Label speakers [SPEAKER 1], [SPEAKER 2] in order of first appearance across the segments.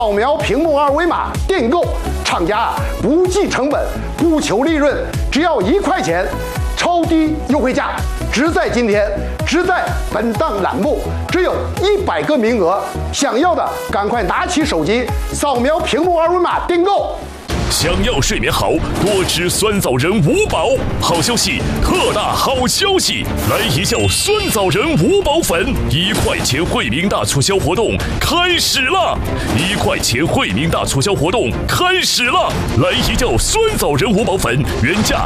[SPEAKER 1] 扫描屏幕二维码订购，厂家不计成本，不求利润，只要1块钱，超低优惠价，只在今天，只在本档栏目，只有100个名额，想要的赶快拿起手机，扫描屏幕二维码订购。
[SPEAKER 2] 想要睡眠好，多吃酸枣仁5宝。好消息，特大好消息！来一觉酸枣仁5宝粉，1块钱惠民大促销活动开始了！1块钱惠民大促销活动开始了！来一觉酸枣仁5宝粉，原价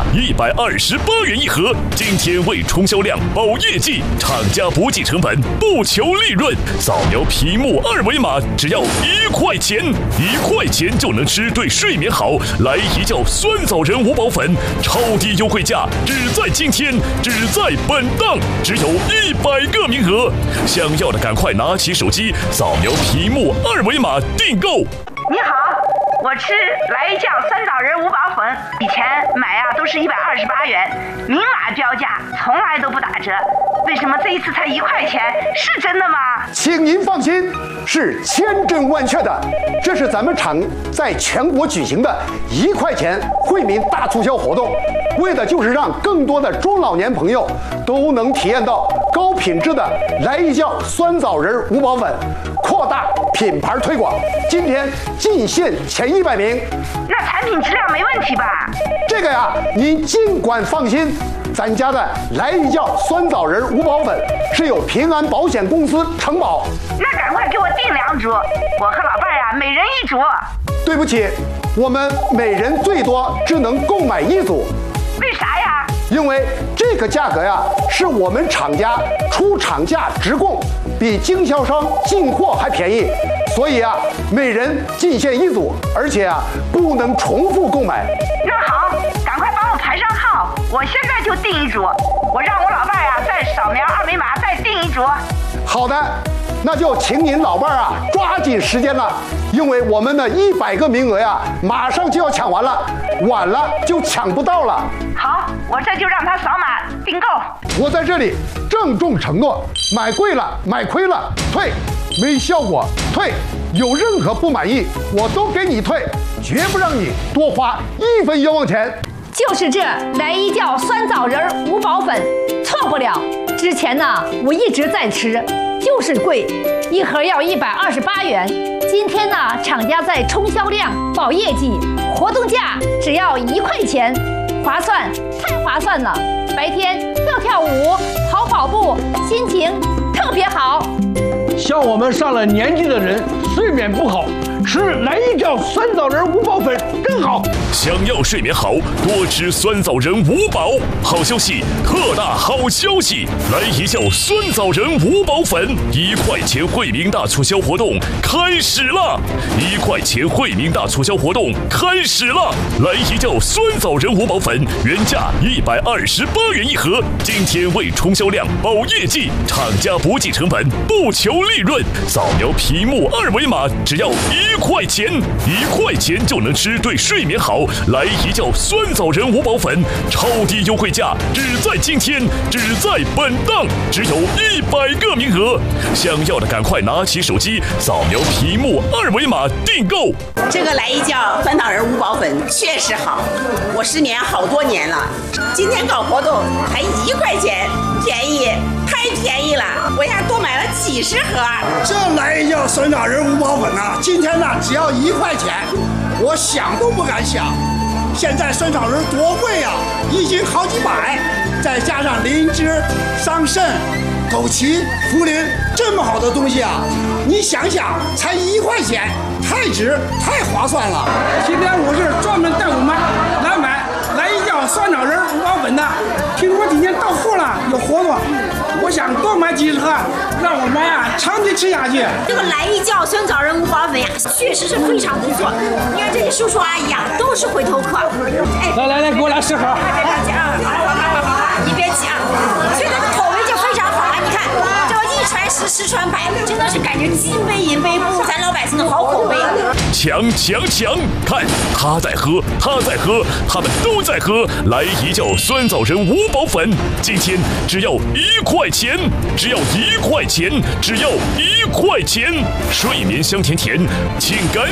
[SPEAKER 2] 128元一盒，今天为冲销量、保业绩，厂家不计成本，不求利润。扫描屏幕二维码，只要1块钱，1块钱就能吃对睡眠好。来一觉酸枣仁5宝粉，超低优惠价，只在今天，只在本档，只有100个名额。想要的赶快拿起手机，扫描屏幕二维码订购。
[SPEAKER 3] 你好，我吃来一觉酸枣仁5宝粉，以前买都是128元，明码标价，从来都不打折。为什么这一次才1块钱？是真的吗？
[SPEAKER 1] 请您放心，是千真万确的。这是咱们厂在全国举行的1块钱惠民大促销活动，为的就是让更多的中老年朋友都能体验到高品质的来一觉酸枣仁5宝粉，扩大品牌推广。今天进线前100名，
[SPEAKER 3] 那产品质量没问题吧？
[SPEAKER 1] 这个呀，您尽管放心。咱家的来一觉酸枣仁5宝粉是有平安保险公司承保。
[SPEAKER 3] 那赶快给我订2组，我和老伴儿每人1组。
[SPEAKER 1] 对不起，我们每人最多只能购买1组。
[SPEAKER 3] 为啥呀？
[SPEAKER 1] 因为这个价格呀，是我们厂家出厂价直供，比经销商进货还便宜，所以啊，每人进线1组，而且啊，不能重复购买。
[SPEAKER 3] 那好，赶快帮我排上号，我现在就订1组，我让我老伴儿再扫描二维码再订1组。
[SPEAKER 1] 好的，那就请您老伴儿抓紧时间了，因为我们的100个名额呀，马上就要抢完了，晚了就抢不到了。
[SPEAKER 3] 好，我这就让他扫码订购。
[SPEAKER 1] 我在这里郑重承诺，买贵了买亏了退，没效果退，有任何不满意我都给你退，绝不让你多花1分冤枉钱。
[SPEAKER 4] 就是这来一觉酸枣仁5宝粉，错不了。之前呢，我一直在吃，就是贵，1盒要128元。今天呢，厂家在冲销量、保业绩，活动价只要1块钱，划算，太划算了！白天要跳舞、跑跑步，心情特别好。
[SPEAKER 5] 像我们上了年纪的人，睡眠不好，吃来一觉酸枣仁5宝粉更好。
[SPEAKER 2] 想要睡眠好，多吃酸枣仁5宝。好消息，特大好消息！来一觉酸枣仁5宝粉，1块钱惠民大促销活动开始了！1块钱惠民大促销活动开始了！来一觉酸枣仁5宝粉，原价128元一盒，今天为冲销量、保业绩，厂家不计成本，不求利润。扫描屏幕二维码，只要1块钱，1块钱就能吃对睡眠好。来一觉酸枣仁5宝粉，超低优惠价，只在今天，只在本档，只有100个名额。想要的赶快拿起手机，扫描屏幕二维码订购。
[SPEAKER 6] 这个来一觉酸枣仁5宝粉确实好，我失眠好多年了，今天搞活动还1块钱，便宜，太便宜了，我呀多买了几10盒。
[SPEAKER 7] 这来一觉酸枣仁5宝粉呢，今天呢只要1块钱，我想都不敢想。现在酸枣仁多贵呀，1斤好几百，再加上灵芝、桑葚、枸杞、茯苓，这么好的东西啊，你想想，才1块钱，太值，太划算了。
[SPEAKER 5] 今天我是专门带我们来买来一觉酸枣仁5宝粉的，听说今天到货了，有活动，我想多买几10盒，让我们长期吃下去。
[SPEAKER 8] 这个来一觉酸枣仁5宝粉确实是非常不错。你看这些叔叔阿姨都是回头客。
[SPEAKER 5] 来，给我来10盒。
[SPEAKER 8] 好，你别急啊，所以它的口味就非常好啊。你看，这1传10，10传百，真的是感觉金杯银杯步咱老百姓的好口碑。
[SPEAKER 2] 抢！看他在喝，他们都在喝。来一觉酸枣仁5宝粉，今天只要1块钱，只要1块钱，只要1块钱，睡眠香甜甜，请赶